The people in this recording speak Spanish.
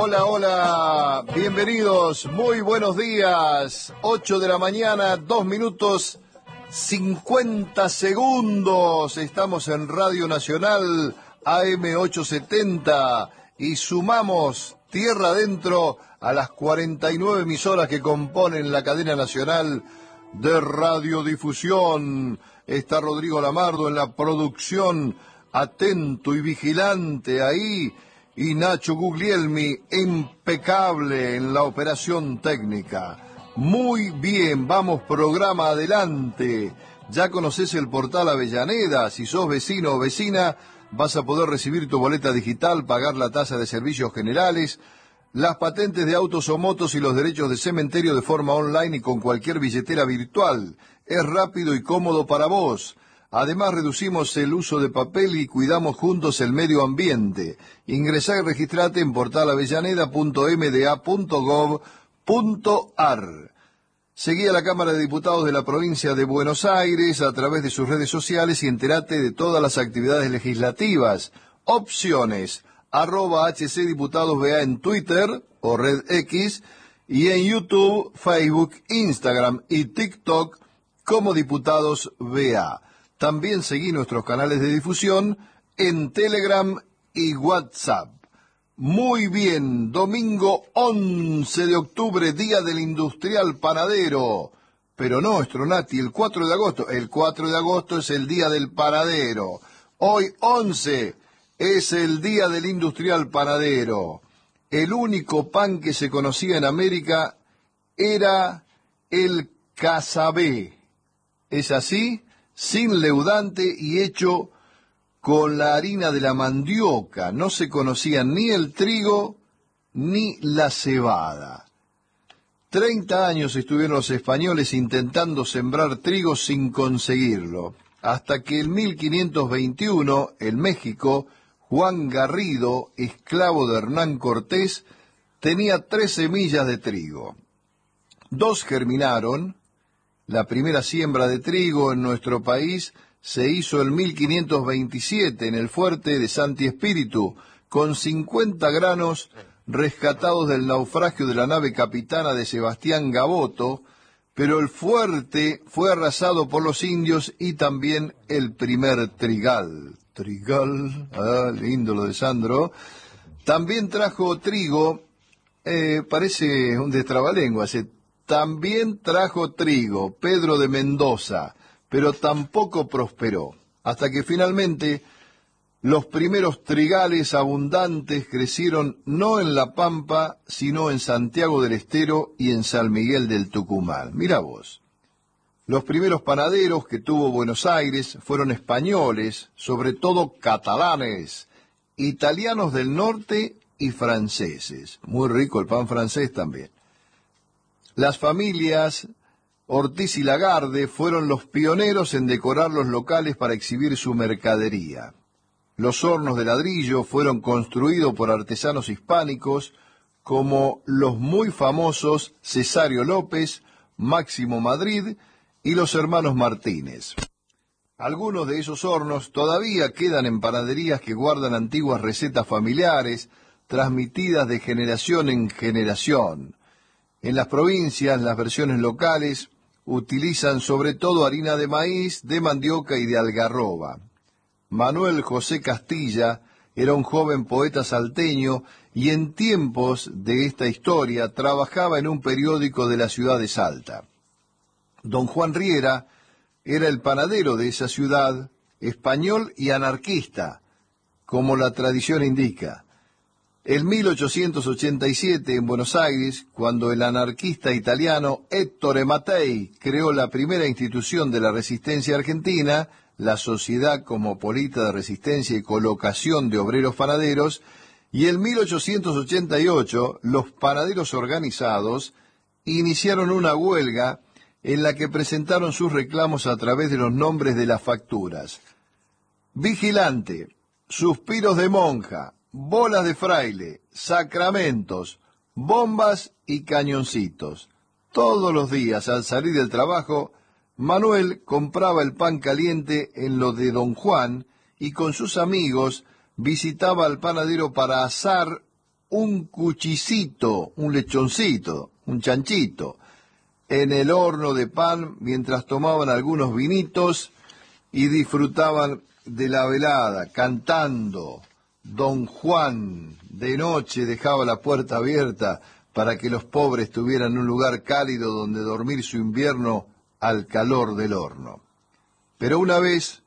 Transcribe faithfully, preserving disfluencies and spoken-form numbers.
Hola, hola, bienvenidos, muy buenos días. ocho de la mañana, dos minutos, cincuenta segundos. Estamos en Radio Nacional A M ochocientos setenta y sumamos tierra adentro a las cuarenta y nueve emisoras que componen la cadena nacional de radiodifusión. Está Rodrigo Lamardo en la producción, atento y vigilante ahí. Y Nacho Guglielmi, impecable en la operación técnica. Muy bien, vamos programa adelante. Ya conoces el portal Avellaneda. Si sos vecino o vecina, vas a poder recibir tu boleta digital, pagar la tasa de servicios generales, las patentes de autos o motos y los derechos de cementerio de forma online y con cualquier billetera virtual. Es rápido y cómodo para vos. Además, reducimos el uso de papel y cuidamos juntos el medio ambiente. Ingresá y registrate en portal avellaneda punto m d a punto gov punto a r. Seguí a la Cámara de Diputados de la provincia de Buenos Aires a través de sus redes sociales y entérate de todas las actividades legislativas. Opciones, arroba hcdiputadosba en Twitter o Red X y en YouTube, Facebook, Instagram y TikTok como Diputados B A. También seguí nuestros canales de difusión en Telegram y WhatsApp. Muy bien, domingo once de octubre, Día del Industrial Panadero. Pero no, Stronati, el cuatro de agosto. El cuatro de agosto es el Día del Panadero. Hoy once es el Día del Industrial Panadero. El único pan que se conocía en América era el casabé. ¿Es así? Sin leudante y hecho con la harina de la mandioca. No se conocían ni el trigo ni la cebada. Treinta años estuvieron los españoles intentando sembrar trigo sin conseguirlo, hasta que en mil quinientos veintiuno, en México, Juan Garrido, esclavo de Hernán Cortés, tenía tres semillas de trigo. Dos germinaron. La primera siembra de trigo en nuestro país se hizo en mil quinientos veintisiete en el fuerte de Santi Espíritu, con cincuenta granos rescatados del naufragio de la nave capitana de Sebastián Gaboto, pero el fuerte fue arrasado por los indios y también el primer trigal. Trigal, ah, lindo lo de Sandro. También trajo trigo, eh, parece un destrabalenguas, eh, También trajo trigo Pedro de Mendoza, pero tampoco prosperó, hasta que finalmente los primeros trigales abundantes crecieron no en La Pampa, sino en Santiago del Estero y en San Miguel del Tucumán. Mirá vos, los primeros panaderos que tuvo Buenos Aires fueron españoles, sobre todo catalanes, italianos del norte y franceses. Muy rico el pan francés también. Las familias Ortiz y Lagarde fueron los pioneros en decorar los locales para exhibir su mercadería. Los hornos de ladrillo fueron construidos por artesanos hispánicos como los muy famosos Cesario López, Máximo Madrid y los hermanos Martínez. Algunos de esos hornos todavía quedan en panaderías que guardan antiguas recetas familiares, transmitidas de generación en generación. En las provincias, las versiones locales utilizan sobre todo harina de maíz, de mandioca y de algarroba. Manuel José Castilla era un joven poeta salteño y en tiempos de esta historia trabajaba en un periódico de la ciudad de Salta. Don Juan Riera era el panadero de esa ciudad, español y anarquista, como la tradición indica. En mil ochocientos ochenta y siete, en Buenos Aires, cuando el anarquista italiano Ettore Mattei creó la primera institución de la resistencia argentina, la Sociedad Cosmopolita de Resistencia y Colocación de Obreros Panaderos, y en mil ochocientos ochenta y ocho los panaderos organizados iniciaron una huelga en la que presentaron sus reclamos a través de los nombres de las facturas: Vigilante, Suspiros de Monja, Bolas de Fraile, Sacramentos, Bombas y Cañoncitos. Todos los días al salir del trabajo, Manuel compraba el pan caliente en lo de Don Juan y con sus amigos visitaba al panadero para asar un cuchicito, un lechoncito, un chanchito, en el horno de pan mientras tomaban algunos vinitos y disfrutaban de la velada, cantando. Don Juan de noche dejaba la puerta abierta para que los pobres tuvieran un lugar cálido donde dormir su invierno al calor del horno. Pero una vez